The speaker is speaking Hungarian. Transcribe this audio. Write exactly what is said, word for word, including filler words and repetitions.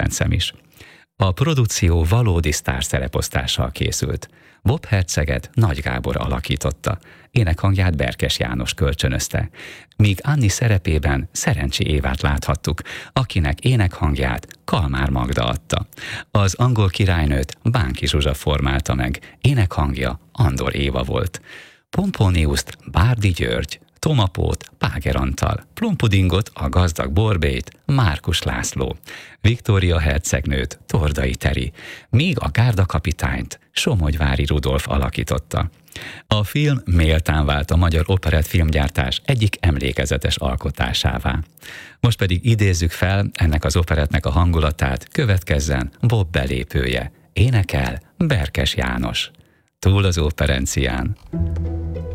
kedvencem is. A produkció valódi sztárszereposztással készült. Bob Herceget Nagy Gábor alakította, énekhangját Berkes János kölcsönözte, míg Anni szerepében Szerencsi Évát láthattuk, akinek énekhangját Kalmár Magda adta. Az angol királynőt Bánki Zsuzsa formálta meg, énekhangja Andor Éva volt. Pompóniuszt Bárdi György, Tomapót Páger Antal, Plumpudingot, a gazdag Borbélyt Márkus László, Viktória hercegnőt Tordai Teri, míg a gárdakapitányt Somogyvári Rudolf alakította. A film méltán vált a magyar operett filmgyártás egyik emlékezetes alkotásává. Most pedig idézzük fel ennek az operettnek a hangulatát, következzen Bob belépője. Énekel Berkes János. Túl az operencián.